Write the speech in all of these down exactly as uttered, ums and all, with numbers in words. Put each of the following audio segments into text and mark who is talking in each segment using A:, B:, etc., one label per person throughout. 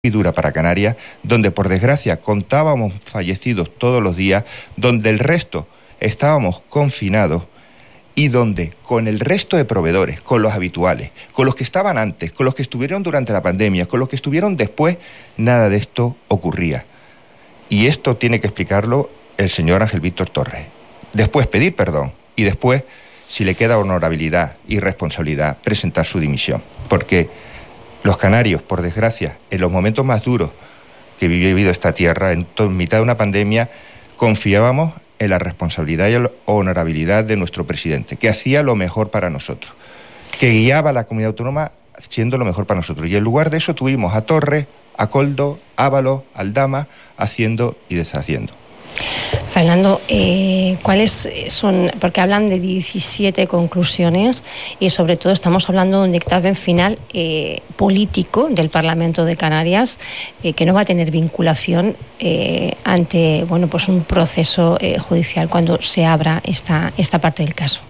A: y dura para Canarias, donde por desgracia contábamos fallecidos todos los días, donde el resto estábamos confinados y donde con el resto de proveedores, con los habituales, con los que estaban antes, con los que estuvieron durante la pandemia, con los que estuvieron después, nada de esto ocurría. Y esto tiene que explicarlo el señor Ángel Víctor Torres. Después pedir perdón y después, si le queda honorabilidad y responsabilidad, presentar su dimisión. Porque los canarios, por desgracia, en los momentos más duros que ha vivido esta tierra, en mitad de una pandemia, confiábamos en la responsabilidad y la honorabilidad de nuestro presidente, que hacía lo mejor para nosotros, que guiaba a la comunidad autónoma siendo lo mejor para nosotros. Y en lugar de eso tuvimos a Torres, a Koldo, Ábalos, Aldama, haciendo y deshaciendo.
B: Fernando, eh, ¿cuáles son? Porque hablan de diecisiete conclusiones y sobre todo estamos hablando de un dictamen final eh, político del Parlamento de Canarias eh, que no va a tener vinculación eh, ante bueno, pues un proceso eh, judicial cuando se abra esta, esta parte del caso.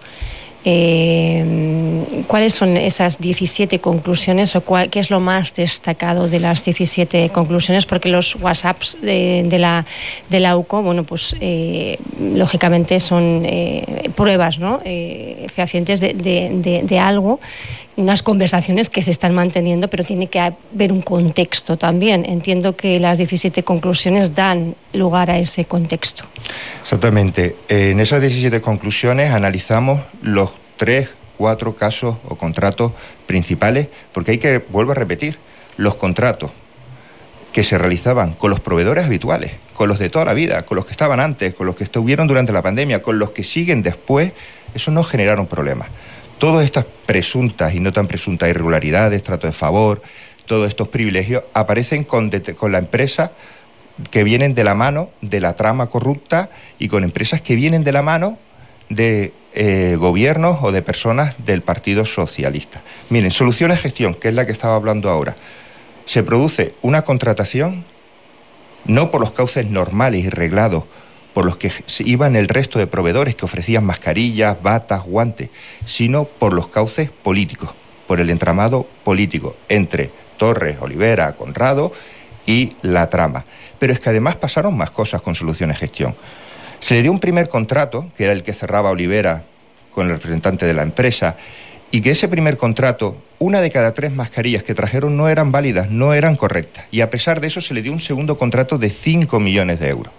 B: Eh, ¿Cuáles son esas diecisiete conclusiones o cuál, qué es lo más destacado de las diecisiete conclusiones? Porque los WhatsApps de, de, la, de la U C O, bueno, pues eh, lógicamente son eh, pruebas, ¿no? Eh, fehacientes de, de, de, de algo, unas conversaciones que se están manteniendo, pero tiene que haber un contexto también. Entiendo que las diecisiete conclusiones dan lugar a ese contexto.
A: Exactamente. En esas diecisiete conclusiones analizamos los tres, cuatro casos o contratos principales, porque hay que, vuelvo a repetir, los contratos que se realizaban con los proveedores habituales, con los de toda la vida, con los que estaban antes, con los que estuvieron durante la pandemia, con los que siguen después, eso no generaron problemas. Todas estas presuntas y no tan presuntas irregularidades, trato de favor, todos estos privilegios aparecen con, con la empresa que vienen de la mano de la trama corrupta y con empresas que vienen de la mano de eh, gobiernos o de personas del Partido Socialista. Miren, Soluciones Gestión, que es la que estaba hablando ahora, se produce una contratación no por los cauces normales y reglados por los que iban el resto de proveedores que ofrecían mascarillas, batas, guantes, sino por los cauces políticos, por el entramado político entre Torres, Olivera, Conrado y la trama. Pero es que además pasaron más cosas con Soluciones Gestión. Se le dio un primer contrato, que era el que cerraba Olivera con el representante de la empresa, y que ese primer contrato, una de cada tres mascarillas que trajeron no eran válidas, no eran correctas. Y a pesar de eso se le dio un segundo contrato de cinco millones de euros.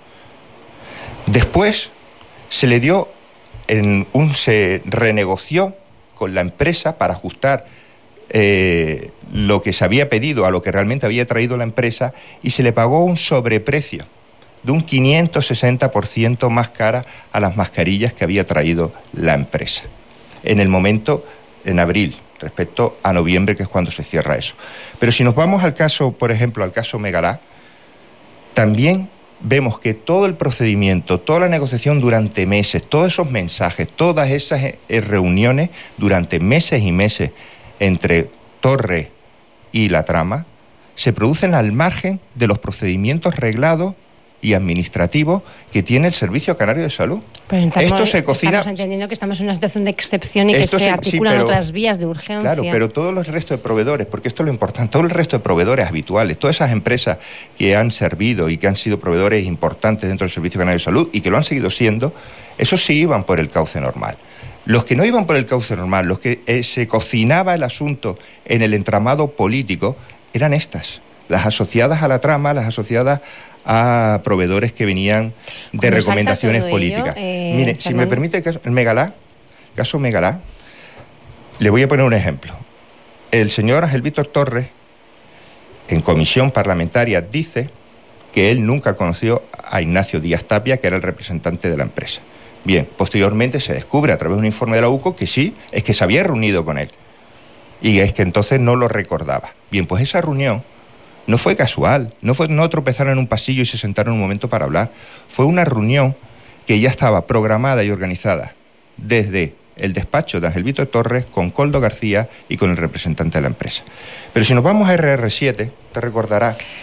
A: Después se le dio, en un, se renegoció con la empresa para ajustar eh, lo que se había pedido a lo que realmente había traído la empresa y se le pagó un sobreprecio de un quinientos sesenta por ciento más cara a las mascarillas que había traído la empresa. En el momento, en abril, respecto a noviembre, que es cuando se cierra eso. Pero si nos vamos al caso, por ejemplo, al caso Megalá, también vemos que todo el procedimiento, toda la negociación durante meses, todos esos mensajes, todas esas reuniones durante meses y meses entre Torres y la trama, se producen al margen de los procedimientos reglados y administrativos que tiene el Servicio Canario de Salud.
B: Pero estamos,
A: esto se cocina.
B: Estamos entendiendo que estamos en una situación de excepción y que se, se articulan sí, pero, otras vías de urgencia.
A: Claro, pero todos los restos de proveedores, porque esto es lo importante, todo el resto de proveedores habituales, todas esas empresas que han servido y que han sido proveedores importantes dentro del Servicio Canario de Salud y que lo han seguido siendo, esos sí iban por el cauce normal. Los que no iban por el cauce normal, los que eh, se cocinaba el asunto en el entramado político, eran estas, las asociadas a la trama, las asociadas a proveedores que venían de recomendaciones políticas. Ello, eh, Mire, Fernando, si me permite el caso, el Megalá, caso Megalá, le voy a poner un ejemplo. El señor Ángel Víctor Torres, en comisión parlamentaria, dice que él nunca conoció a Ignacio Díaz Tapia, que era el representante de la empresa. Bien, posteriormente se descubre a través de un informe de la U C O que sí, es que se había reunido con él. Y es que entonces no lo recordaba. Bien, pues esa reunión no fue casual, no fue no tropezaron en un pasillo y se sentaron un momento para hablar. Fue una reunión que ya estaba programada y organizada desde el despacho de Ángel Víctor Torres con Koldo García y con el representante de la empresa. Pero si nos vamos a erre erre siete, te recordarás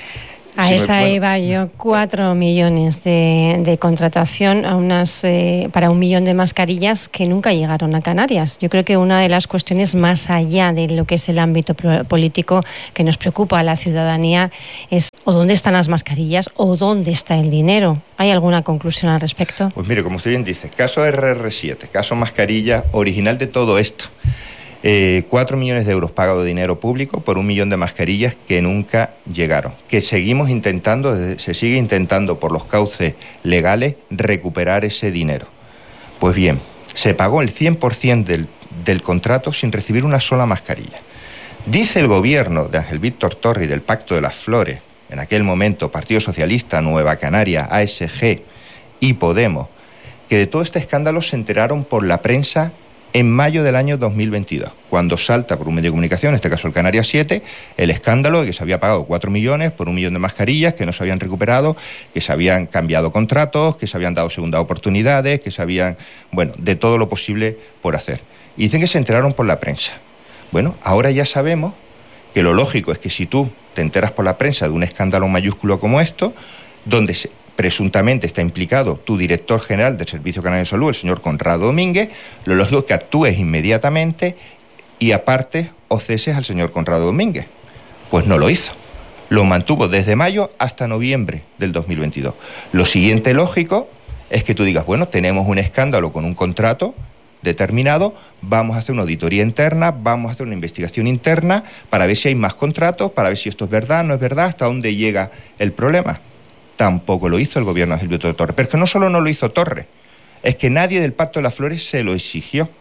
B: A si esa me, iba yo, cuatro millones de, de contratación a unas, eh, para un millón de mascarillas que nunca llegaron a Canarias. Yo creo que una de las cuestiones más allá de lo que es el ámbito político que nos preocupa a la ciudadanía es o dónde están las mascarillas o dónde está el dinero. ¿Hay alguna conclusión al respecto?
A: Pues mire, como usted bien dice, caso erre erre siete, caso mascarilla, original de todo esto. Eh, cuatro millones de euros pagado de dinero público por un millón de mascarillas que nunca llegaron, que seguimos intentando, se sigue intentando por los cauces legales recuperar ese dinero. Pues bien, se pagó el cien por ciento del, del contrato sin recibir una sola mascarilla. Dice el gobierno de Ángel Víctor Torre y del Pacto de las Flores, en aquel momento Partido Socialista, Nueva Canaria, A ese ge y Podemos, que de todo este escándalo se enteraron por la prensa en mayo del año dos mil veintidós, cuando salta por un medio de comunicación, en este caso el Canarias siete, el escándalo de que se había pagado cuatro millones por un millón de mascarillas que no se habían recuperado, que se habían cambiado contratos, que se habían dado segundas oportunidades, que se habían, bueno, de todo lo posible por hacer. Y dicen que se enteraron por la prensa. Bueno, ahora ya sabemos que lo lógico es que si tú te enteras por la prensa de un escándalo mayúsculo como esto, donde se presuntamente está implicado tu director general del Servicio Canario de Salud, el señor Conrado Domínguez, lo lógico es que actúes inmediatamente y aparte o ceses al señor Conrado Domínguez. Pues no lo hizo. Lo mantuvo desde mayo hasta noviembre del dos mil veintidós. Lo siguiente lógico es que tú digas, bueno, tenemos un escándalo con un contrato determinado, vamos a hacer una auditoría interna, vamos a hacer una investigación interna para ver si hay más contratos, para ver si esto es verdad, no es verdad, hasta dónde llega el problema. Tampoco lo hizo el gobierno de Ángel Víctor Torre. Pero es que no solo no lo hizo Torre, es que nadie del Pacto de las Flores se lo exigió.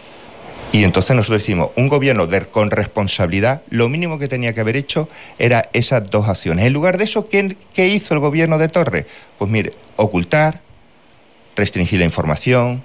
A: Y entonces nosotros decimos, un gobierno de, con responsabilidad, lo mínimo que tenía que haber hecho era esas dos acciones. En lugar de eso, ¿qué, qué hizo el gobierno de Torre? Pues mire, ocultar, restringir la información,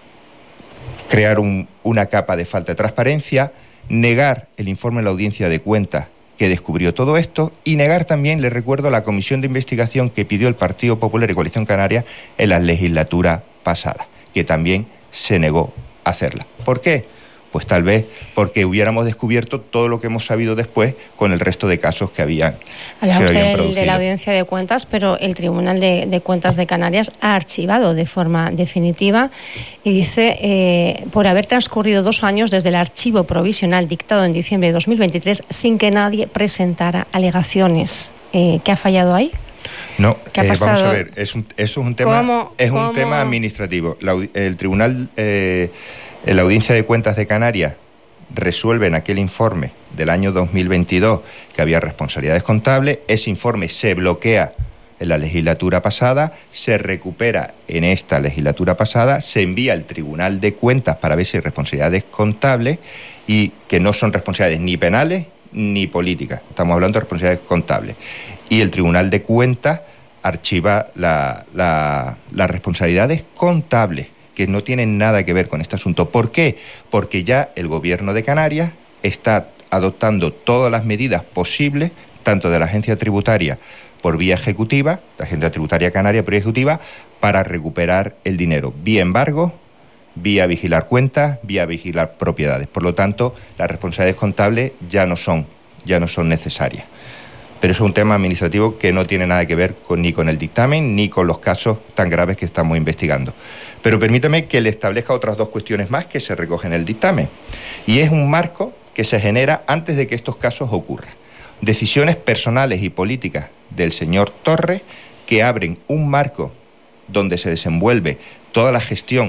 A: crear un, una capa de falta de transparencia, negar el informe de la audiencia de cuentas que descubrió todo esto y negar también, le recuerdo, la comisión de investigación que pidió el Partido Popular y Coalición Canaria en la legislatura pasada, que también se negó a hacerla. ¿Por qué? Pues tal vez porque hubiéramos descubierto todo lo que hemos sabido después con el resto de casos que habían,
B: Habla
A: se
B: usted
A: habían producido.
B: De la audiencia de cuentas, pero el Tribunal de, de Cuentas de Canarias ha archivado de forma definitiva y dice, eh, por haber transcurrido dos años desde el archivo provisional dictado en diciembre de dos mil veintitrés sin que nadie presentara alegaciones. Eh, ¿Qué ha fallado ahí?
A: No, eh, vamos a ver, es un, eso es un tema,
B: ¿Cómo,
A: es
B: cómo?
A: un tema administrativo. La, el Tribunal... Eh, En la Audiencia de Cuentas de Canarias resuelve en aquel informe del año dos mil veintidós que había responsabilidades contables. Ese informe se bloquea en la legislatura pasada, se recupera en esta legislatura pasada, se envía al Tribunal de Cuentas para ver si hay responsabilidades contables y que no son responsabilidades ni penales ni políticas. Estamos hablando de responsabilidades contables. Y el Tribunal de Cuentas archiva la, la, las responsabilidades contables, que no tienen nada que ver con este asunto. ¿Por qué? Porque ya el Gobierno de Canarias está adoptando todas las medidas posibles, tanto de la agencia tributaria por vía ejecutiva, la agencia tributaria canaria por vía ejecutiva, para recuperar el dinero, vía embargo, vía vigilar cuentas, vía vigilar propiedades. Por lo tanto, las responsabilidades contables ya no son, ya no son necesarias. Pero es un tema administrativo que no tiene nada que ver con, ni con el dictamen ni con los casos tan graves que estamos investigando. Pero permítame que le establezca otras dos cuestiones más que se recogen en el dictamen. Y es un marco que se genera antes de que estos casos ocurran. Decisiones personales y políticas del señor Torre que abren un marco donde se desenvuelve toda la gestión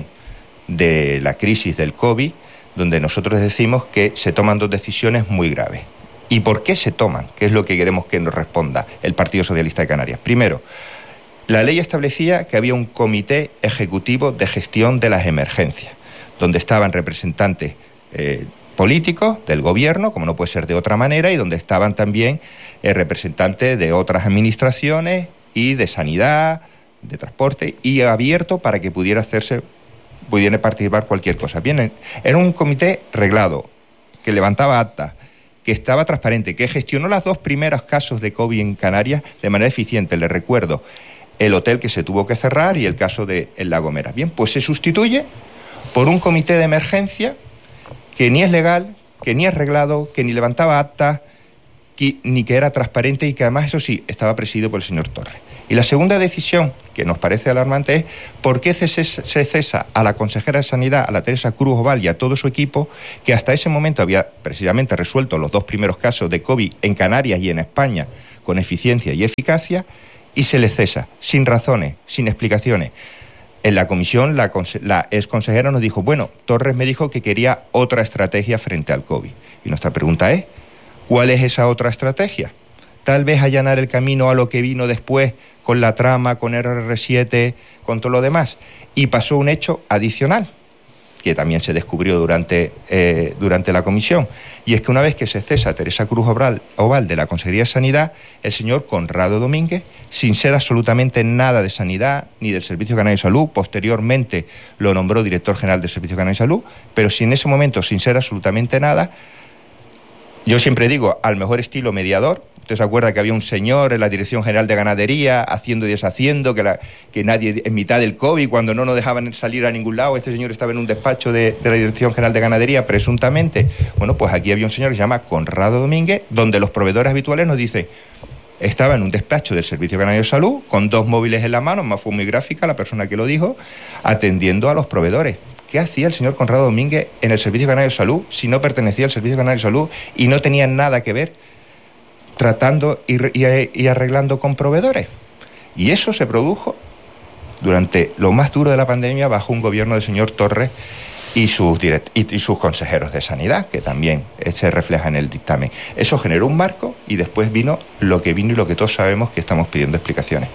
A: de la crisis del COVID, donde nosotros decimos que se toman dos decisiones muy graves. ¿Y por qué se toman? ¿Qué es lo que queremos que nos responda el Partido Socialista de Canarias? Primero, la ley establecía que había un comité ejecutivo de gestión de las emergencias, donde estaban representantes eh, políticos del gobierno, como no puede ser de otra manera, y donde estaban también eh, representantes de otras administraciones y de sanidad, de transporte, y abierto para que pudiera hacerse, pudiera participar cualquier cosa. Bien, era un comité reglado, que levantaba actas, que estaba transparente, que gestionó los dos primeros casos de COVID en Canarias de manera eficiente. Les recuerdo, el hotel que se tuvo que cerrar y el caso de El La Gomera. Bien, pues se sustituye por un comité de emergencia que ni es legal, que ni es reglado, que ni levantaba actas, que, ni que era transparente y que además, eso sí, estaba presidido por el señor Torres. Y la segunda decisión, que nos parece alarmante, es por qué se cesa a la consejera de Sanidad, a la Teresa Cruz Oval y a todo su equipo, que hasta ese momento había precisamente resuelto los dos primeros casos de COVID en Canarias y en España con eficiencia y eficacia, y se le cesa, sin razones, sin explicaciones. En la comisión, la, la ex consejera nos dijo, bueno, Torres me dijo que quería otra estrategia frente al COVID. Y nuestra pregunta es, ¿cuál es esa otra estrategia? Tal vez allanar el camino a lo que vino después con la trama, con R R siete, con todo lo demás. Y pasó un hecho adicional, que también se descubrió durante, eh, durante la comisión, y es que una vez que se cesa a Teresa Cruz Oval, Oval de la Consejería de Sanidad, el señor Conrado Domínguez, sin ser absolutamente nada de Sanidad ni del Servicio Canario de Salud, posteriormente lo nombró director general del Servicio Canario de Salud, pero si en ese momento, sin ser absolutamente nada, yo siempre digo, al mejor estilo mediador. Usted se acuerda que había un señor en la Dirección General de Ganadería haciendo y deshaciendo, que, la, que nadie, en mitad del COVID, cuando no nos dejaban salir a ningún lado, este señor estaba en un despacho de, de la Dirección General de Ganadería, presuntamente. Bueno, pues aquí había un señor que se llama Conrado Domínguez, donde los proveedores habituales nos dicen, estaba en un despacho del Servicio Canario de Salud, con dos móviles en la mano, más fue muy gráfica la persona que lo dijo, atendiendo a los proveedores. ¿Qué hacía el señor Conrado Domínguez en el Servicio Canario de Salud si no pertenecía al Servicio Canario de Salud y no tenía nada que ver tratando y, y, y arreglando con proveedores? Y eso se produjo durante lo más duro de la pandemia bajo un gobierno del señor Torres y sus, direct, y, y sus consejeros de Sanidad, que también se refleja en el dictamen. Eso generó un marco y después vino lo que vino y lo que todos sabemos, que estamos pidiendo explicaciones.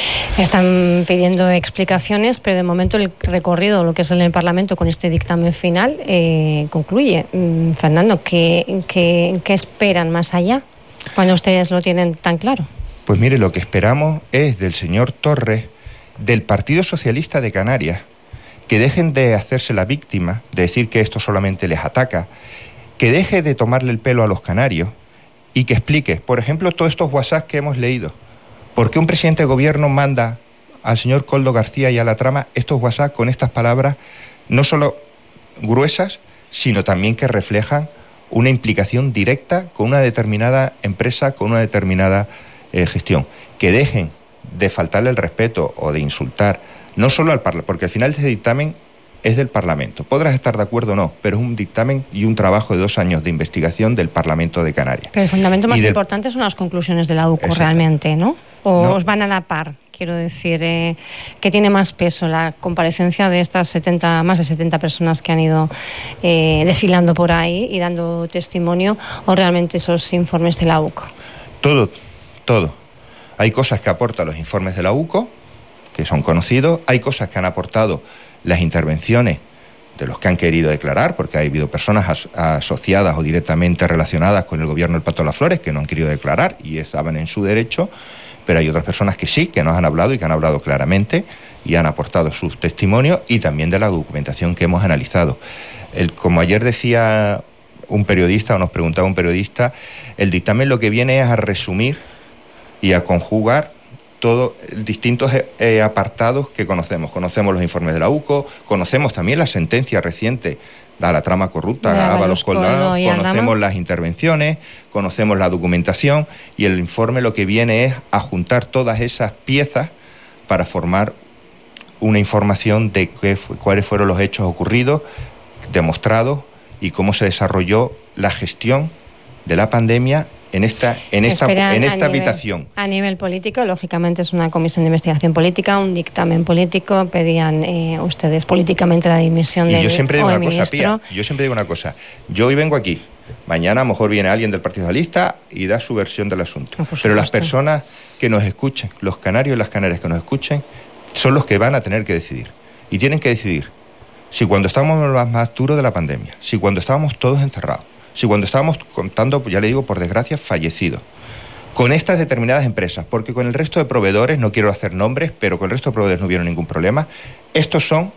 B: Están pidiendo explicaciones, pero de momento el recorrido, lo que es en el Parlamento con este dictamen final, eh, concluye. Fernando, ¿qué, qué, ¿qué esperan más allá cuando ustedes lo tienen tan claro?
A: Pues mire, lo que esperamos es del señor Torres, del Partido Socialista de Canarias, que dejen de hacerse la víctima, de decir que esto solamente les ataca, que deje de tomarle el pelo a los canarios y que explique, por ejemplo, todos estos WhatsApp que hemos leído. ¿Por qué un presidente de gobierno manda al señor Koldo García y a la trama estos WhatsApp con estas palabras, no solo gruesas, sino también que reflejan una implicación directa con una determinada empresa, con una determinada eh, gestión? Que dejen de faltarle el respeto o de insultar, no solo al Parlamento, porque al final ese dictamen es del Parlamento. Podrás estar de acuerdo o no, pero es un dictamen y un trabajo de dos años de investigación del Parlamento de Canarias.
B: Pero el fundamento más del... importante son las conclusiones de la U C O. Exacto. Realmente, ¿no? ¿O no os van a la par? Quiero decir, eh, ¿qué tiene más peso? ¿La comparecencia de estas setenta, más de setenta personas que han ido eh, desfilando por ahí y dando testimonio, o realmente esos informes de la U C O?
A: Todo, todo. Hay cosas que aportan los informes de la U C O, que son conocidos, hay cosas que han aportado las intervenciones de los que han querido declarar, porque ha habido personas as- asociadas o directamente relacionadas con el gobierno del Pato de las Flores que no han querido declarar y estaban en su derecho, pero hay otras personas que sí, que nos han hablado y que han hablado claramente y han aportado sus testimonios y también de la documentación que hemos analizado. El, como ayer decía un periodista, o nos preguntaba un periodista, el dictamen lo que viene es a resumir y a conjugar todos distintos eh, apartados que conocemos. Conocemos los informes de la U C O, conocemos también la sentencia reciente de la trama corrupta, de Ábalos Coldo, conocemos las intervenciones, conocemos la documentación, y el informe lo que viene es a juntar todas esas piezas para formar una información de qué, cuáles fueron los hechos ocurridos, demostrados, y cómo se desarrolló la gestión de la pandemia en esta en esta en esta habitación.
B: A nivel político, lógicamente es una comisión de investigación política, un dictamen político. Pedían eh, ustedes políticamente la dimisión del
A: ministro. Y yo siempre digo una
B: ministro.
A: cosa, Pía, yo siempre digo una cosa. Yo hoy vengo aquí, mañana a lo mejor viene alguien del Partido Socialista y da su versión del asunto. No, pero las personas que nos escuchen, los canarios y las canarias que nos escuchen, son los que van a tener que decidir. Y tienen que decidir si cuando estábamos en lo más duro de la pandemia, si cuando estábamos todos encerrados, si cuando estábamos contando, ya le digo, por desgracia, fallecidos, con estas determinadas empresas, porque con el resto de proveedores, no quiero hacer nombres, pero con el resto de proveedores no hubieron ningún problema, estos son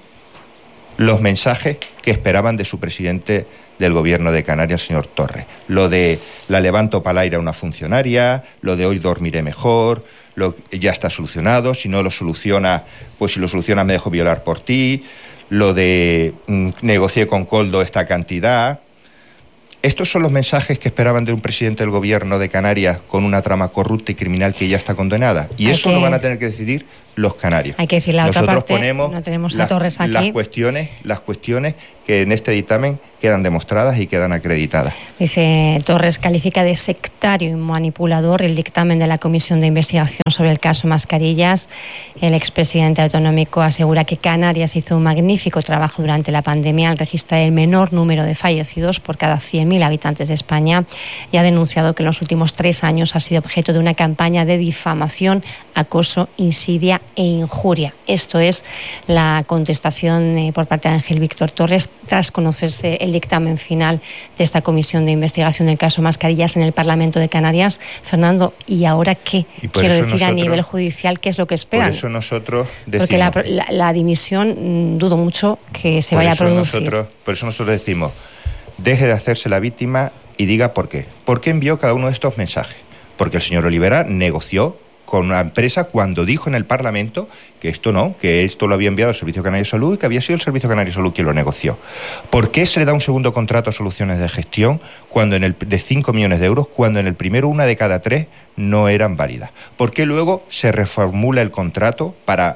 A: los mensajes que esperaban de su presidente del gobierno de Canarias, señor Torres. Lo de la levanto para el aire a una funcionaria, lo de hoy dormiré mejor, lo, ya está solucionado, si no lo soluciona, pues si lo soluciona me dejo violar por ti, lo de mm, negocié con Koldo esta cantidad. Estos son los mensajes que esperaban de un presidente del gobierno de Canarias con una trama corrupta y criminal que ya está condenada. Y
B: Hay
A: eso
B: que...
A: lo van a tener que decidir los canarios.
B: Hay que decir la
A: Nosotros
B: otra parte,
A: ponemos
B: no tenemos a
A: las,
B: Torres aquí.
A: Las cuestiones, las cuestiones que en este dictamen quedan demostradas y quedan acreditadas.
B: Dice Torres, califica de sectario y manipulador el dictamen de la Comisión de Investigación sobre el caso Mascarillas. El expresidente autonómico asegura que Canarias hizo un magnífico trabajo durante la pandemia al registrar el menor número de fallecidos por cada cien mil habitantes de España y ha denunciado que en los últimos tres años ha sido objeto de una campaña de difamación, acoso, insidia e injuria. Esto es la contestación eh, por parte de Ángel Víctor Torres tras conocerse el dictamen final de esta comisión de investigación del caso Mascarillas en el Parlamento de Canarias. Fernando, ¿y ahora qué?
A: Y
B: Quiero decir,
A: nosotros,
B: a nivel judicial, ¿qué es lo que esperan?
A: Por eso nosotros decimos...
B: Porque la, la, la dimisión, dudo mucho que se
A: por
B: vaya a
A: eso
B: producir.
A: Nosotros, por eso nosotros decimos, deje de hacerse la víctima y diga por qué. ¿Por qué envió cada uno de estos mensajes? Porque el señor Olivera negoció con una empresa cuando dijo en el Parlamento que esto no, que esto lo había enviado el Servicio Canario de Salud y que había sido el Servicio Canario de Salud quien lo negoció. ¿Por qué se le da un segundo contrato a Soluciones de Gestión cuando en el, de cinco millones de euros, cuando en el primero una de cada tres no eran válidas? ¿Por qué luego se reformula el contrato para,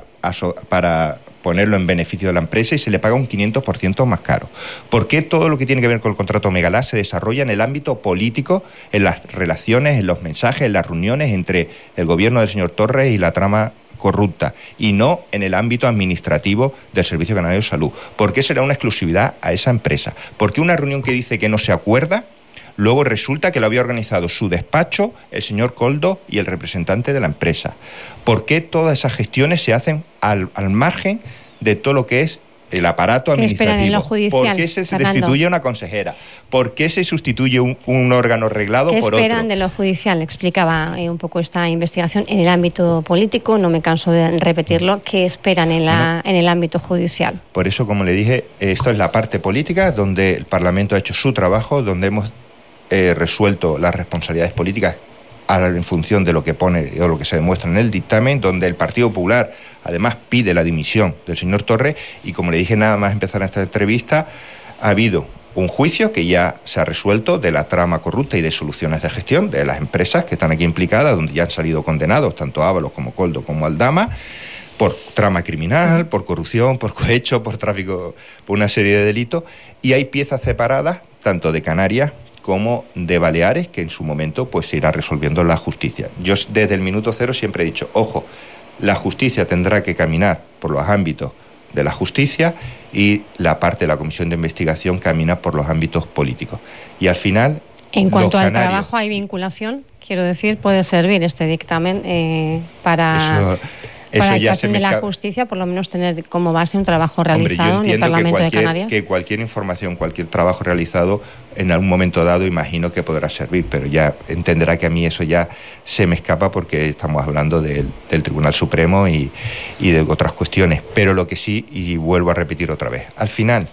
A: para ponerlo en beneficio de la empresa y se le paga un quinientos por ciento más caro? ¿Por qué todo lo que tiene que ver con el contrato Megalá se desarrolla en el ámbito político, en las relaciones, en los mensajes, en las reuniones entre el gobierno del señor Torres y la trama corrupta, y no en el ámbito administrativo del Servicio Canario de Salud? ¿Por qué será una exclusividad a esa empresa? ¿Por qué una reunión que dice que no se acuerda, luego resulta que lo había organizado su despacho, el señor Coldo y el representante de la empresa? ¿Por qué todas esas gestiones se hacen al, al margen de todo lo que es el aparato administrativo?
B: En lo judicial,
A: ¿Por qué se
B: Fernando?
A: destituye una consejera? ¿Por qué se sustituye un, un órgano reglado por otro?
B: ¿Qué esperan de lo judicial? Explicaba eh, un poco esta investigación en el ámbito político, no me canso de repetirlo. ¿Qué esperan en, la, no. en el ámbito judicial?
A: Por eso, como le dije, esto es la parte política, donde el Parlamento ha hecho su trabajo, donde hemos eh, resuelto las responsabilidades políticas en función de lo que pone o lo que se demuestra en el dictamen, donde el Partido Popular además pide la dimisión del señor Torres, y como le dije nada más empezar esta entrevista, ha habido un juicio que ya se ha resuelto de la trama corrupta y de Soluciones de Gestión, de las empresas que están aquí implicadas, donde ya han salido condenados tanto Ábalos como Coldo como Aldama, por trama criminal, por corrupción, por cohecho, por tráfico, por una serie de delitos, y hay piezas separadas, tanto de Canarias como de Baleares, que en su momento pues se irá resolviendo la justicia. Yo desde el minuto cero siempre he dicho, ojo, la justicia tendrá que caminar por los ámbitos de la justicia y la parte de la Comisión de Investigación camina por los ámbitos políticos. Y al final...
B: En cuanto al
A: canarios,
B: trabajo, ¿hay vinculación? Quiero decir, ¿puede servir este dictamen eh, para...
A: Eso... Eso
B: para la
A: ya
B: actuación de la justicia, por lo menos tener como base un trabajo realizado
A: Hombre,
B: en el Parlamento
A: que cualquier,
B: de Canarias.
A: que cualquier información, cualquier trabajo realizado en algún momento dado, imagino que podrá servir, pero ya entenderá que a mí eso ya se me escapa porque estamos hablando del, del Tribunal Supremo y, y de otras cuestiones. Pero lo que sí, y vuelvo a repetir otra vez, al final,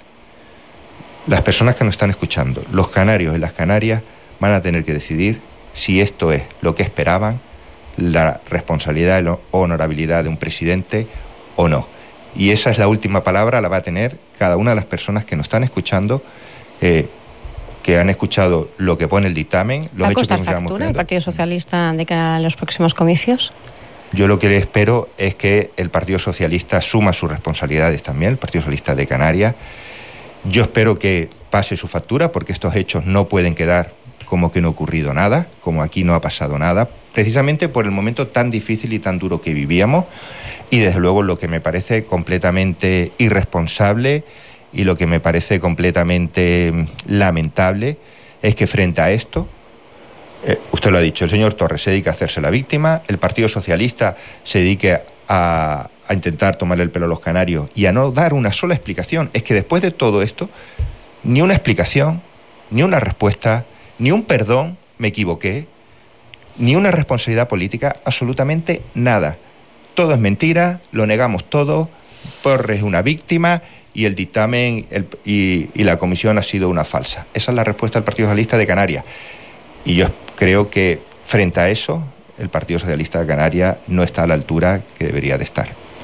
A: las personas que nos están escuchando, los canarios y las canarias, van a tener que decidir si esto es lo que esperaban, la responsabilidad y la honorabilidad de un presidente o no. Y esa es la última palabra, la va a tener cada una de las personas que nos están escuchando, eh, que han escuchado lo que pone el dictamen.
B: ¿Va a costar factura el Partido Socialista de cara a los próximos comicios?
A: Yo lo que le espero es que el Partido Socialista asuma sus responsabilidades también, el Partido Socialista de Canarias. Yo espero que pase su factura, porque estos hechos no pueden quedar como que no ha ocurrido nada, como aquí no ha pasado nada, precisamente por el momento tan difícil y tan duro que vivíamos, y desde luego lo que me parece completamente irresponsable y lo que me parece completamente lamentable es que frente a esto, eh, usted lo ha dicho, el señor Torres se dedica a hacerse la víctima, el Partido Socialista se dedique a, a intentar tomarle el pelo a los canarios y a no dar una sola explicación. Es que después de todo esto, ni una explicación, ni una respuesta, ni un perdón, me equivoqué, ni una responsabilidad política, absolutamente nada. Todo es mentira, lo negamos todo, Torres es una víctima y el dictamen el, y, y la comisión ha sido una falsa. Esa es la respuesta del Partido Socialista de Canarias. Y yo creo que frente a eso, el Partido Socialista de Canarias no está a la altura que debería de estar.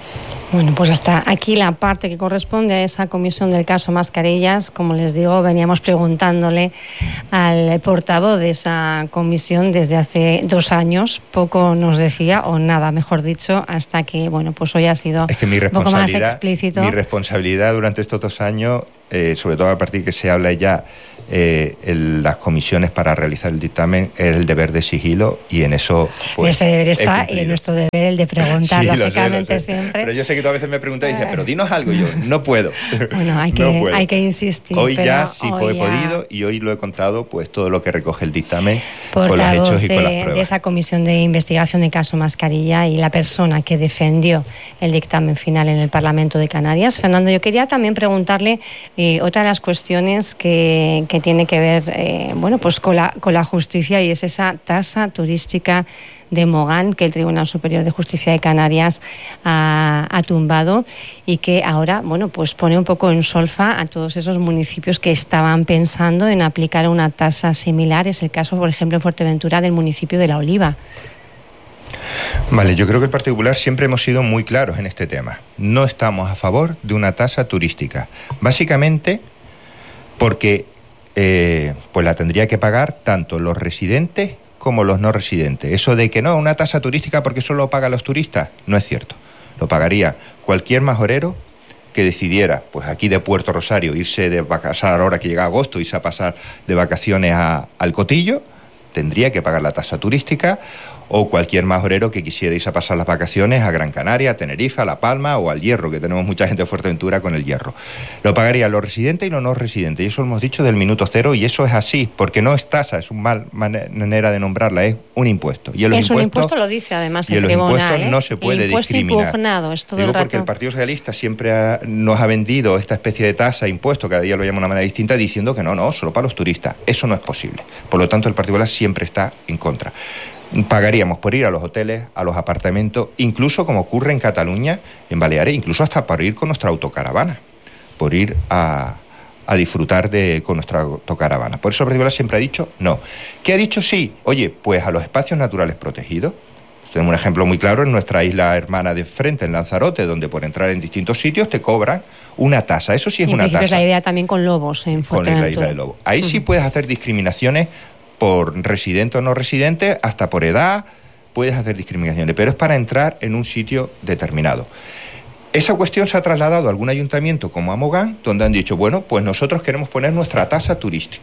B: Bueno, pues hasta aquí la parte que corresponde a esa comisión del caso Mascarillas. Como les digo, veníamos preguntándole al portavoz de esa comisión desde hace dos años. Poco nos decía, o nada, mejor dicho, hasta que, bueno, pues hoy ha sido
A: es que mi
B: un poco más explícito.
A: Mi responsabilidad durante estos dos años, eh, sobre todo a partir que se habla ya eh, en las comisiones para realizar el dictamen, es el deber de sigilo, y en eso pues
B: ese deber está, y nuestro deber el de preguntar, sí, lógicamente,
A: lo sé, lo sé.
B: siempre.
A: Pero yo sé que tú a veces me preguntas y dices, pero dinos algo, y yo no puedo.
B: Bueno, hay que,
A: no puedo.
B: hay que insistir.
A: Hoy
B: pero
A: ya sí
B: hoy
A: he
B: ya...
A: podido, y hoy lo he contado, pues todo lo que recoge el dictamen,
B: Portavoz
A: con los hechos y
B: de,
A: con las pruebas.
B: de esa comisión de investigación de caso Mascarilla, y la persona que defendió el dictamen final en el Parlamento de Canarias. Fernando, yo quería también preguntarle eh, otra de las cuestiones que, que tiene que ver eh, bueno, pues con la, con la justicia, y es esa tasa turística de Mogán que el Tribunal Superior de Justicia de Canarias ha, ha tumbado, y que ahora, bueno, pues pone un poco en solfa a todos esos municipios que estaban pensando en aplicar una tasa similar. Es el caso, por ejemplo, en Fuerteventura, del municipio de La Oliva.
A: Vale, yo creo que el Partido Popular siempre hemos sido muy claros en este tema. No estamos a favor de una tasa turística, básicamente porque eh, pues la tendría que pagar tanto los residentes como los no residentes. Eso de que no, una tasa turística porque solo pagan los turistas, no es cierto. Lo pagaría cualquier majorero que decidiera, pues aquí de Puerto Rosario, irse de vacaciones, ahora que llega agosto, irse a pasar de vacaciones a, al Cotillo, tendría que pagar la tasa turística, o cualquier majorero que quisiera irse a pasar las vacaciones a Gran Canaria, a Tenerife, a La Palma o al Hierro, que tenemos mucha gente de Fuerteventura con el Hierro. Lo pagarían los residentes y los no residentes, y eso lo hemos dicho del minuto cero, y eso es así, porque no es tasa, es una mal manera de nombrarla, es un impuesto. Y en los
B: es
A: impuestos,
B: un impuesto, lo dice además el
A: tribunal. Y en los impuestos
B: ¿eh?
A: no se puede
B: el impuesto
A: discriminar.
B: Impugnado, es todo
A: Digo
B: el rato.
A: porque el Partido Socialista siempre ha, nos ha vendido esta especie de tasa, impuesto, cada día lo llama de una manera distinta, diciendo que no, no, solo para los turistas. Eso no es posible. Por lo tanto, el Partido Popular siempre está en contra. Pagaríamos por ir a los hoteles, a los apartamentos, incluso como ocurre en Cataluña, en Baleares, incluso hasta por ir con nuestra autocaravana, por ir a, a disfrutar de, con nuestra autocaravana. Por eso el Partido Popular siempre ha dicho no. ¿Qué ha dicho sí? Oye, pues a los espacios naturales protegidos. Tenemos un ejemplo muy claro en nuestra isla hermana de frente, en Lanzarote, donde por entrar en distintos sitios te cobran una tasa. Eso sí es
B: y en
A: una tasa.
B: Es la idea también con lobos en Fuerteventura.
A: Con la isla de Lobos. Ahí uh-huh. sí puedes hacer discriminaciones por residente o no residente, hasta por edad, puedes hacer discriminaciones, pero es para entrar en un sitio determinado. Esa cuestión se ha trasladado a algún ayuntamiento como a Mogán, donde han dicho, bueno, pues nosotros queremos poner nuestra tasa turística.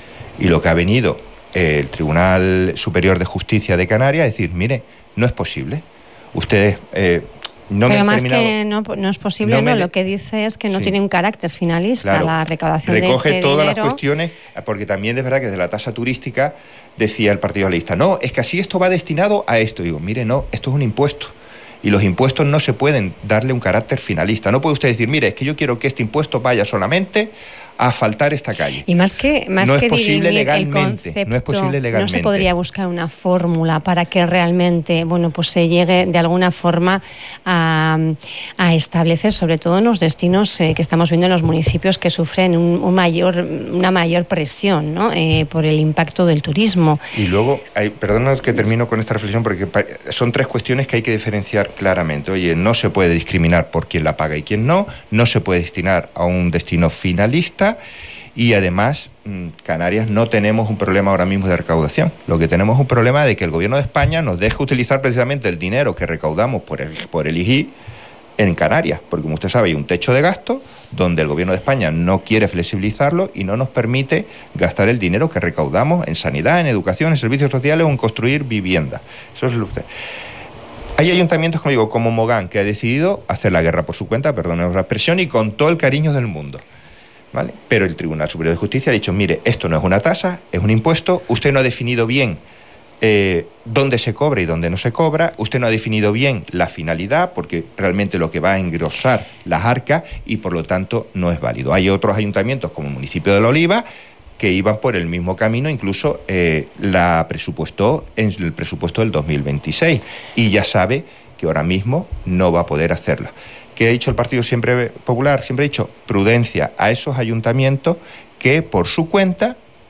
A: Y lo que ha venido eh, el Tribunal Superior de Justicia de Canarias es decir, mire, no es posible. Ustedes... Eh, No
B: Pero
A: me
B: más
A: terminado...
B: que no, no es posible, no,
A: no,
B: no
A: me...
B: lo que dice es que no sí. tiene un carácter finalista,
A: claro.
B: la recaudación de ese
A: Recoge todas
B: dinero...
A: las cuestiones, porque también es verdad que desde la tasa turística decía el Partido Socialista, no, es que así esto va destinado a esto. Digo, mire, no, esto es un impuesto. Y los impuestos no se pueden darle un carácter finalista. No puede usted decir, mire, es que yo quiero que este impuesto vaya solamente a asfaltar esta calle.
B: Y más que más
A: no
B: que
A: es posible legalmente,
B: el concepto,
A: no es posible legalmente.
B: No se podría buscar una fórmula para que realmente, bueno, pues se llegue de alguna forma a, a establecer, sobre todo en los destinos eh, que estamos viendo en los municipios que sufren un, un mayor, una mayor presión, ¿no? Eh, por el impacto del turismo.
A: Y luego, hay, perdona que termino con esta reflexión, porque son tres cuestiones que hay que diferenciar claramente. Oye, no se puede discriminar por quién la paga y quién no, no se puede destinar a un destino finalista. Y además, Canarias no tenemos un problema ahora mismo de recaudación. Lo que tenemos es un problema de que el Gobierno de España nos deja utilizar precisamente el dinero que recaudamos por el, por el I G I en Canarias, porque como usted sabe hay un techo de gasto donde el Gobierno de España no quiere flexibilizarlo y no nos permite gastar el dinero que recaudamos en sanidad, en educación, en servicios sociales o en construir vivienda. Eso es lo que usted... Hay ayuntamientos, como digo, como Mogán, que ha decidido hacer la guerra por su cuenta, perdónenos la expresión, y con todo el cariño del mundo. ¿Vale? Pero el Tribunal Superior de Justicia ha dicho, mire, esto no es una tasa, es un impuesto, usted no ha definido bien eh, dónde se cobra y dónde no se cobra, usted no ha definido bien la finalidad, porque realmente lo que va a engrosar las arcas y por lo tanto no es válido. Hay otros ayuntamientos como el municipio de La Oliva que iban por el mismo camino, incluso eh, la presupuestó en el presupuesto del dos mil veintiséis y ya sabe que ahora mismo no va a poder hacerla. ¿Qué ha dicho el Partido siempre Popular? Siempre ha dicho prudencia a esos ayuntamientos que por su cuenta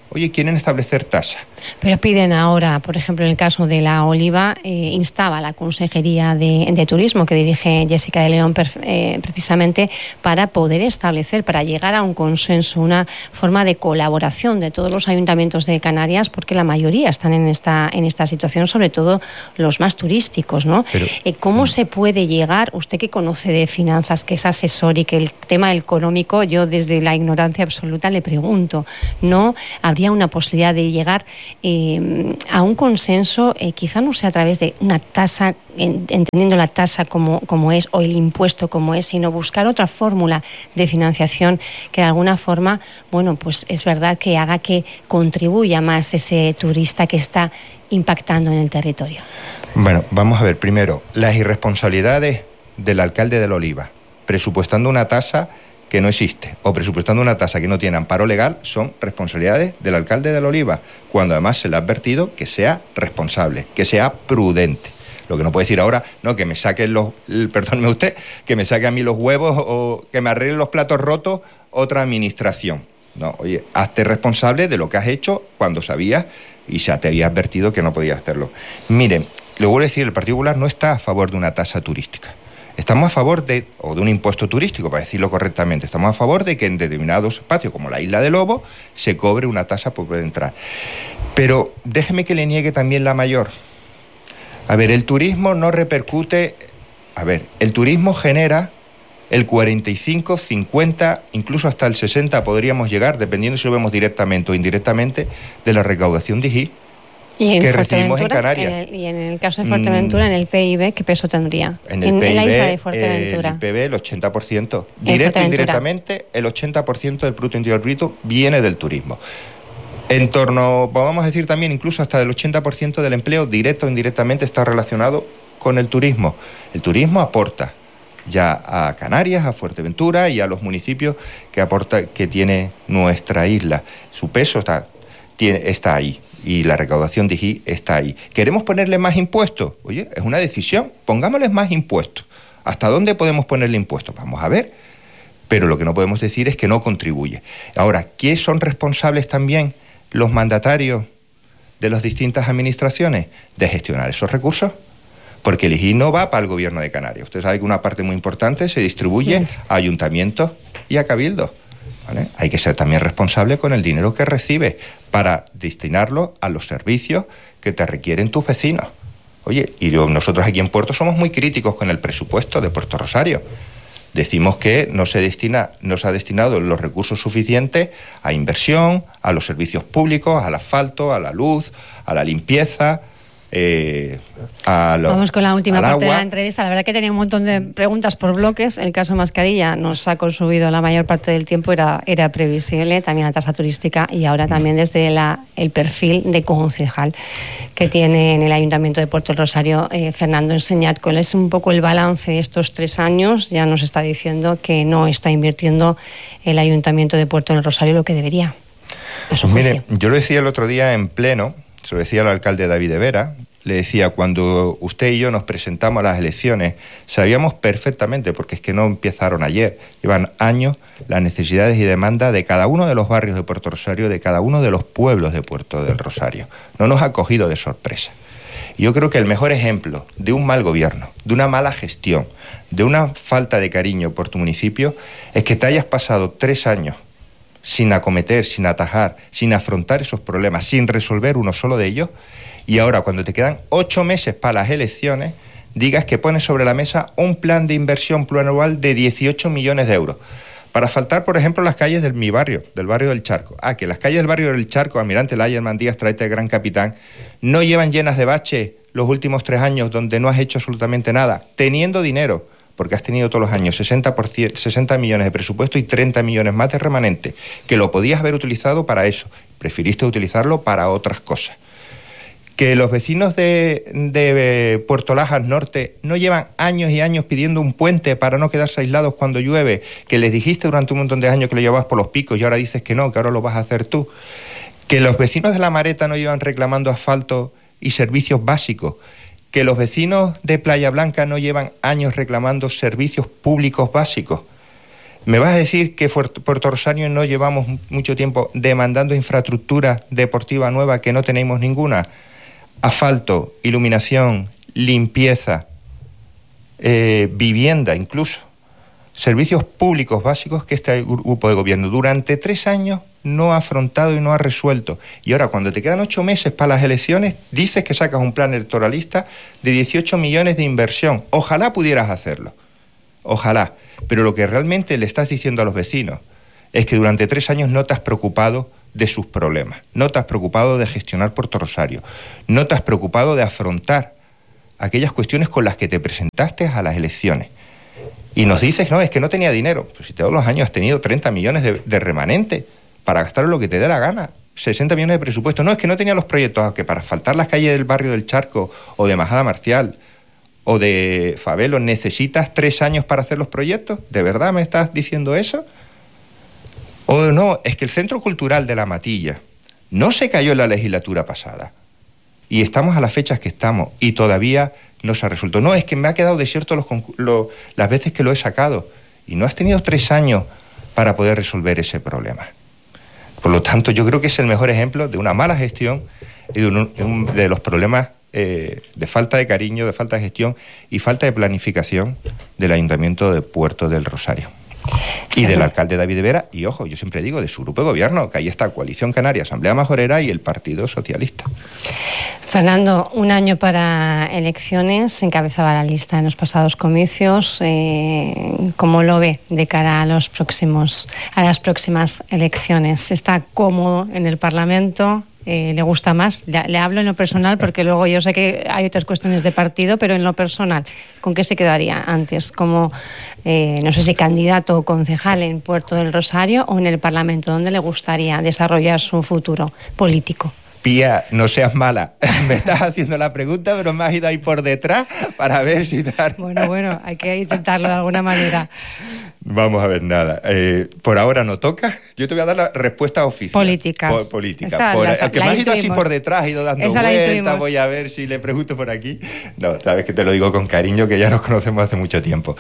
A: oye, quieren establecer tasas.
B: Pero piden ahora, por ejemplo, en el caso de la oliva, eh, instaba a la Consejería de, de Turismo, que dirige Jessica de León, eh, precisamente para poder establecer, para llegar a un consenso, una forma de colaboración de todos los ayuntamientos de Canarias, porque la mayoría están en esta, en esta situación, sobre todo los más turísticos, ¿no? Pero, eh, ¿cómo se puede llegar, usted que conoce de finanzas, que es asesor y que el tema económico, yo desde la ignorancia absoluta le pregunto, ¿no habría una posibilidad de llegar Eh, a un consenso, eh, quizá no sea a través de una tasa, en, entendiendo la tasa como, como es, o el impuesto como es, sino buscar otra fórmula de financiación que de alguna forma, bueno, pues es verdad que haga que contribuya más ese turista que está impactando en el territorio?
A: Bueno, vamos a ver, primero, las irresponsabilidades del alcalde de La Oliva, presupuestando una tasa que no existe, o presupuestando una tasa que no tiene amparo legal, son responsabilidades del alcalde de La Oliva, cuando además se le ha advertido que sea responsable, que sea prudente. Lo que no puede decir ahora, no, que me saquen los, perdóneme usted, que me saque a mí los huevos o que me arreglen los platos rotos otra administración. No, oye, hazte responsable de lo que has hecho cuando sabías y ya te había advertido que no podías hacerlo. Miren, le vuelvo a decir, el Partido Popular no está a favor de una tasa turística. Estamos a favor de, o de un impuesto turístico, para decirlo correctamente, estamos a favor de que en determinados espacios, como la Isla de Lobo, se cobre una tasa por poder entrar. Pero déjeme que le niegue también la mayor. A ver, el turismo no repercute... A ver, el turismo genera el cuarenta y cinco, cincuenta, incluso hasta el sesenta podríamos llegar, dependiendo si lo vemos directamente o indirectamente, de la recaudación de I G I.
B: ¿Y en
A: que recibimos en Canarias.
B: En el, y en el caso de Fuerteventura, mm, en el P I B, ¿qué peso tendría?
A: En, el
B: en,
A: P I B,
B: en la isla de Fuerteventura.
A: El P I B, el ochenta por ciento. Directo e indirectamente, el ochenta por ciento del Producto Interior Bruto viene del turismo. En torno, vamos a decir también, incluso hasta el ochenta por ciento del empleo, directo o indirectamente, está relacionado con el turismo. El turismo aporta ya a Canarias, a Fuerteventura y a los municipios que aporta, que tiene nuestra isla. Su peso está, tiene, está ahí. Y la recaudación de I G I está ahí. ¿Queremos ponerle más impuestos? Oye, es una decisión, pongámosles más impuestos. ¿Hasta dónde podemos ponerle impuestos? Vamos a ver. Pero lo que no podemos decir es que no contribuye. Ahora, ¿qué son responsables también los mandatarios de las distintas administraciones? De gestionar esos recursos. Porque el I G I no va para el gobierno de Canarias. Usted sabe que una parte muy importante se distribuye a ayuntamientos y a cabildos. ¿Vale? Hay que ser también responsable con el dinero que recibes para destinarlo a los servicios que te requieren tus vecinos. Oye, y nosotros aquí en Puerto somos muy críticos con el presupuesto de Puerto Rosario. Decimos que no se destina, no se ha destinado los recursos suficientes a inversión, a los servicios públicos, al asfalto, a la luz, a la limpieza. Eh, a lo,
B: Vamos con la última parte
A: agua.
B: de la entrevista. La verdad que tenía un montón de preguntas por bloques. El caso mascarilla nos ha consumido la mayor parte del tiempo, era, era previsible, también la tasa turística y ahora también desde la, el perfil de concejal que tiene en el Ayuntamiento de Puerto Rosario eh, Fernando Enseñat. ¿Cuál es un poco el balance de estos tres años? Ya nos está diciendo que no está invirtiendo el Ayuntamiento de Puerto Rosario lo que debería.
A: Pues mire, yo lo decía el otro día en pleno, se lo decía al alcalde David de Vera, le decía, cuando usted y yo nos presentamos a las elecciones, sabíamos perfectamente, porque es que no empezaron ayer, llevan años, las necesidades y demandas de cada uno de los barrios de Puerto Rosario, de cada uno de los pueblos de Puerto del Rosario. No nos ha cogido de sorpresa. Y yo creo que el mejor ejemplo de un mal gobierno, de una mala gestión, de una falta de cariño por tu municipio, es que te hayas pasado tres años sin acometer, sin atajar, sin afrontar esos problemas, sin resolver uno solo de ellos, y ahora cuando te quedan ocho meses para las elecciones, digas que pones sobre la mesa un plan de inversión plurianual de dieciocho millones de euros, para asfaltar, por ejemplo, las calles de mi barrio, del barrio del Charco. Ah, que las calles del barrio del Charco, Almirante Laya, Mandías, Traete, Gran Capitán, no llevan llenas de baches los últimos tres años donde no has hecho absolutamente nada, teniendo dinero, porque has tenido todos los años sesenta, por ciento, sesenta millones de presupuesto y treinta millones más de remanente, que lo podías haber utilizado para eso, prefiriste utilizarlo para otras cosas. Que los vecinos de, de Puerto Lajas Norte no llevan años y años pidiendo un puente para no quedarse aislados cuando llueve, que les dijiste durante un montón de años que lo llevabas por los picos y ahora dices que no, que ahora lo vas a hacer tú. Que los vecinos de La Mareta no llevan reclamando asfalto y servicios básicos. Que los vecinos de Playa Blanca no llevan años reclamando servicios públicos básicos. ¿Me vas a decir que Puerto Rosario no llevamos mucho tiempo demandando infraestructura deportiva nueva que no tenemos ninguna? Asfalto, iluminación, limpieza, eh, vivienda incluso, servicios públicos básicos que este grupo de gobierno durante tres años no ha afrontado y no ha resuelto. Y ahora, cuando te quedan ocho meses para las elecciones, dices que sacas un plan electoralista de dieciocho millones de inversión. Ojalá pudieras hacerlo, ojalá. Pero lo que realmente le estás diciendo a los vecinos es que durante tres años no te has preocupado de sus problemas, no te has preocupado de gestionar Puerto Rosario, no te has preocupado de afrontar aquellas cuestiones con las que te presentaste a las elecciones. Y nos dices, no, es que no tenía dinero. Pues si todos los años has tenido treinta millones de, de remanente para gastar lo que te dé la gana, sesenta millones de presupuesto. No, es que no tenía los proyectos, aunque para asfaltar las calles del barrio del Charco o de Majada Marcial o de Fabelo necesitas tres años para hacer los proyectos. ¿De verdad me estás diciendo eso? O no, es que el Centro Cultural de La Matilla no se cayó en la legislatura pasada y estamos a las fechas que estamos y todavía no se ha resuelto. No, es que me ha quedado desierto los, lo, las veces que lo he sacado y no has tenido tres años para poder resolver ese problema. Por lo tanto, yo creo que es el mejor ejemplo de una mala gestión y de, un, de, un, de los problemas eh, de falta de cariño, de falta de gestión y falta de planificación del Ayuntamiento de Puerto del Rosario. Y del alcalde David de Vera, y ojo, yo siempre digo, de su grupo de gobierno, que ahí está Coalición Canaria, Asamblea Majorera y el Partido Socialista.
B: Fernando, un año para elecciones, encabezaba la lista en los pasados comicios. Eh, ¿Cómo lo ve de cara a los próximos, a las próximas elecciones? ¿Está cómodo en el Parlamento? Eh, ¿Le gusta más? Le, le hablo en lo personal porque luego yo sé que hay otras cuestiones de partido, pero en lo personal, ¿con qué se quedaría antes? ¿Como, eh, no sé si candidato o concejal en Puerto del Rosario o en el Parlamento? ¿Dónde le gustaría desarrollar su futuro político?
A: Pía, no seas mala. Me estás haciendo la pregunta, pero me has ido ahí por detrás para ver si tal.
B: Bueno, bueno, hay que intentarlo de alguna manera.
A: Vamos a ver, nada. Eh, por ahora no toca. Yo te voy a dar la respuesta oficial.
B: Política.
A: Po política.
B: Esa,
A: por,
B: la,
A: el que
B: la
A: me has ido
B: intuimos.
A: así por detrás, he ido dando
B: Esa
A: vueltas, voy a ver si le pregunto por aquí. No, sabes que te lo digo con cariño, que ya nos conocemos hace mucho tiempo.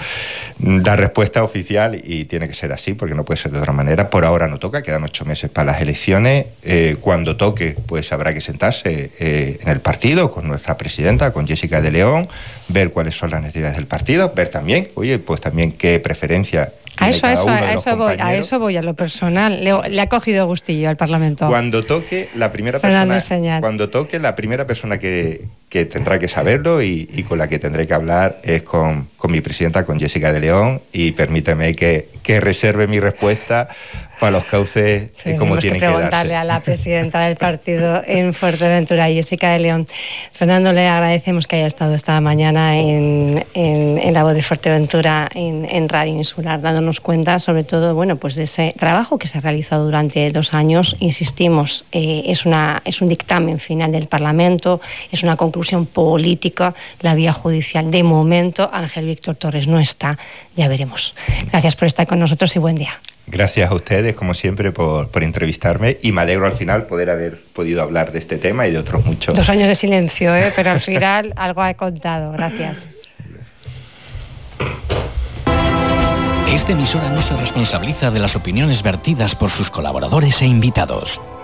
A: La respuesta oficial, y tiene que ser así, porque no puede ser de otra manera, por ahora no toca, quedan ocho meses para las elecciones. Eh, cuando toque, pues habrá que sentarse eh, en el partido con nuestra presidenta, con Jessica de León, ver cuáles son las necesidades del partido, ver también, oye, pues también qué preferencia
B: a eso, a eso, a eso voy, a eso voy a lo personal. Le, le ha cogido gustillo al Parlamento.
A: Cuando toque la primera persona, cuando toque la primera persona que, que tendrá que saberlo y, y con la que tendré que hablar es con, con mi presidenta, con Jessica de León, y permíteme que, que reserve mi respuesta para los cauces y cómo tienen que, que darse.
B: Preguntarle a la presidenta del partido en Fuerteventura, Jessica de León. Fernando, le agradecemos que haya estado esta mañana en, en, en La Voz de Fuerteventura, en, en Radio Insular, dándonos cuenta sobre todo, bueno, pues de ese trabajo que se ha realizado durante dos años. Insistimos, eh, es, una, es un dictamen final del Parlamento, es una conclusión política, la vía judicial. De momento, Ángel Víctor Torres no está, ya veremos. Gracias por estar con nosotros y buen día.
A: Gracias a ustedes, como siempre, por, por entrevistarme, y me alegro al final poder haber podido hablar de este tema y de otros muchos.
B: Dos años de silencio, ¿eh? Pero al final algo ha contado. Gracias.
C: Esta emisora no se responsabiliza de las opiniones vertidas por sus colaboradores e invitados.